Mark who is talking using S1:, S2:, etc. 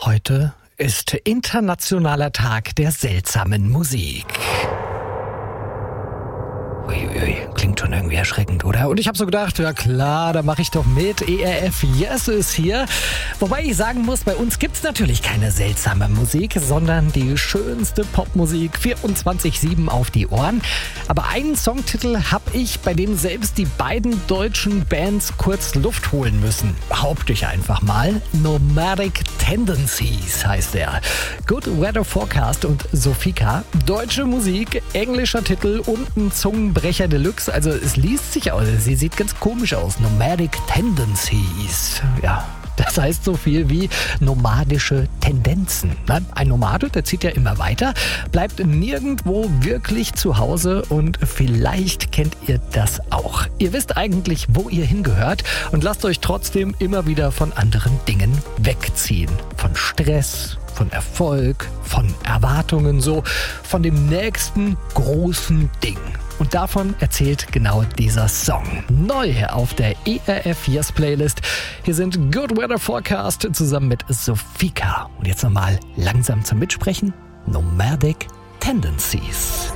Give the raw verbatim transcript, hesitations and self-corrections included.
S1: Heute ist Internationaler Tag der seltsamen Musik. Uiui, klingt schon irgendwie erschreckend, oder? Und ich habe so gedacht, ja klar, da mache ich doch mit. E R F Yes ist hier. Wobei ich sagen muss, bei uns gibt's natürlich keine seltsame Musik, sondern die schönste Popmusik vierundzwanzig sieben auf die Ohren. Aber einen Songtitel habe ich, bei dem selbst die beiden deutschen Bands kurz Luft holen müssen. Behaupte ich einfach mal. Nomadic Tendencies heißt er. Good Weather Forecast und Sofika. Deutsche Musik, englischer Titel und ein Zungenbrecher Deluxe. Also es liest sich aus. Sie sieht ganz komisch aus. Nomadic Tendencies. Ja. Das heißt so viel wie nomadische Tendenzen. Ein Nomade, der zieht ja immer weiter, bleibt nirgendwo wirklich zu Hause und vielleicht kennt ihr das auch. Ihr wisst eigentlich, wo ihr hingehört und lasst euch trotzdem immer wieder von anderen Dingen wegziehen. Von Stress, von Erfolg, von Erwartungen, so von dem nächsten großen Ding. Und davon erzählt genau dieser Song. Neu auf der E R F Yes Playlist. Hier sind Good Weather Forecast zusammen mit Sofika. Und jetzt nochmal langsam zum Mitsprechen. Nomadic Tendencies.